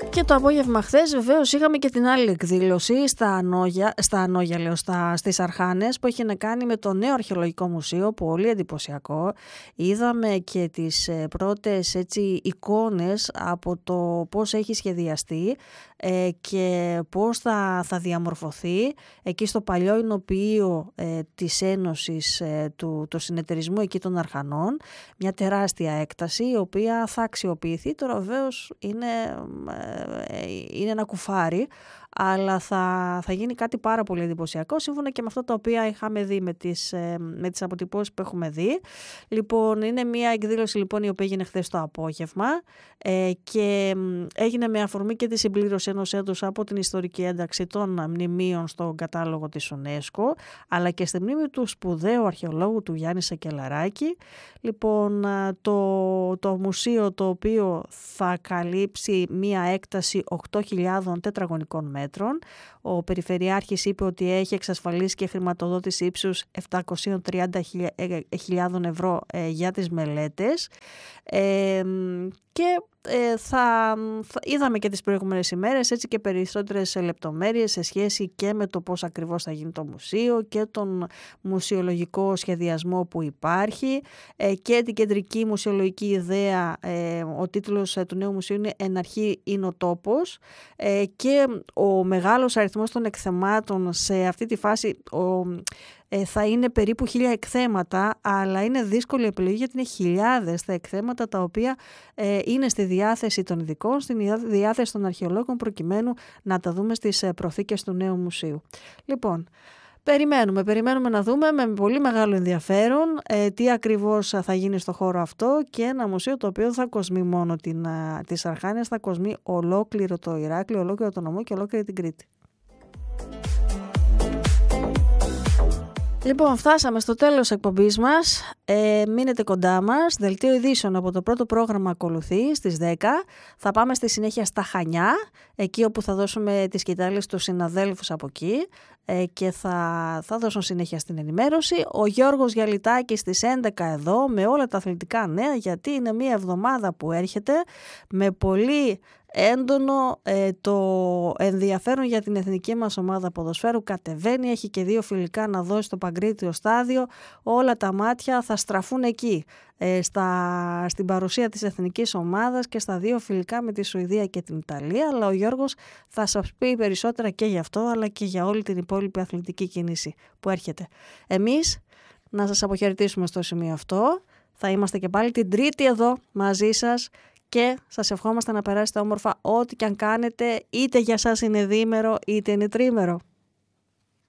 Και το απόγευμα χθες βεβαίως είχαμε και την άλλη εκδήλωση στις Αρχάνες, που έχει να κάνει με το νέο αρχαιολογικό μουσείο, πολύ εντυπωσιακό. Είδαμε και τις πρώτες εικόνες από το πώς έχει σχεδιαστεί και πώς θα διαμορφωθεί εκεί στο παλιό εινοποιείο της Ένωσης του συνεταιρισμού εκεί των Αρχανών. Μια τεράστια έκταση η οποία θα αξιοποιηθεί. Τώρα βεβαίως είναι ένα κουφάρι, αλλά θα γίνει κάτι πάρα πολύ εντυπωσιακό, σύμφωνα και με αυτά τα οποία είχαμε δει με τις αποτυπώσεις που έχουμε δει. Λοιπόν, είναι μια εκδήλωση λοιπόν η οποία έγινε χθες το απόγευμα και έγινε με αφορμή και τη συμπλήρωση ενός έτους από την ιστορική ένταξη των μνημείων στον κατάλογο της UNESCO, αλλά και στη μνήμη του σπουδαίου αρχαιολόγου του Γιάννη Σακελαράκη. Λοιπόν, το μουσείο, το οποίο θα καλύψει μια έκταση 8.000 τετραγωνικών μέτρων. Ο Περιφερειάρχης είπε ότι έχει εξασφαλίσει και χρηματοδότηση ύψους 730.000 ευρώ για τις μελέτες. Και είδαμε και τις προηγούμενες ημέρες έτσι και περισσότερες λεπτομέρειες σε σχέση και με το πώς ακριβώς θα γίνει το μουσείο και τον μουσιολογικό σχεδιασμό που υπάρχει και την κεντρική μουσιολογική ιδέα. Ο τίτλος του νέου μουσείου είναι «Εν αρχή είναι ο τόπος» και ο μεγάλος αριθμός των εκθεμάτων σε αυτή τη φάση θα είναι περίπου 1.000 εκθέματα, αλλά είναι δύσκολη επιλογή γιατί είναι χιλιάδες τα εκθέματα τα οποία είναι στη διάθεση των ειδικών, στη διάθεση των αρχαιολόγων, προκειμένου να τα δούμε στις προθήκες του νέου μουσείου. Λοιπόν, περιμένουμε να δούμε με πολύ μεγάλο ενδιαφέρον τι ακριβώς θα γίνει στο χώρο αυτό, και ένα μουσείο το οποίο θα κοσμεί μόνο τις Αρχάνες, θα κοσμεί ολόκληρο το Ηράκλειο, ολόκληρο το νομό και ολόκληρη την Κρήτη. Λοιπόν, φτάσαμε στο τέλος της εκπομπής μας. Μείνετε κοντά μας. Δελτίο ειδήσεων από το πρώτο πρόγραμμα ακολουθεί στις 10. Θα πάμε στη συνέχεια στα Χανιά, εκεί όπου θα δώσουμε τις σκητάλες στους συναδέλφους από εκεί και θα δώσουν συνέχεια στην ενημέρωση. Ο Γιώργος Γιαλιτάκης στις 11 εδώ με όλα τα αθλητικά νέα, γιατί είναι μια εβδομάδα που έρχεται με πολύ έντονο το ενδιαφέρον για την εθνική μας ομάδα ποδοσφαίρου. Κατεβαίνει, έχει και 2 φιλικά να δώσει στο Παγκρίτιο στάδιο. Όλα τα μάτια θα στραφούν εκεί, στην παρουσία της εθνικής ομάδας και στα 2 φιλικά με τη Σουηδία και την Ιταλία. Αλλά ο Γιώργος θα σας πει περισσότερα και γι' αυτό, αλλά και για όλη την υπόλοιπη αθλητική κίνηση που έρχεται. Εμείς να σας αποχαιρετήσουμε στο σημείο αυτό. Θα είμαστε και πάλι την Τρίτη εδώ μαζί σας και σας ευχόμαστε να περάσετε όμορφα ό,τι και αν κάνετε, είτε για σας είναι διήμερο είτε είναι τρίμερο.